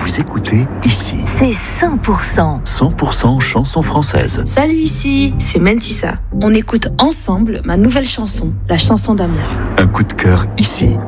Vous écoutez ici. C'est 100%. 100% chansons françaises. Salut, ici, c'est Mentissa. On écoute ensemble ma nouvelle chanson, la chanson d'amour. Un coup de cœur ici.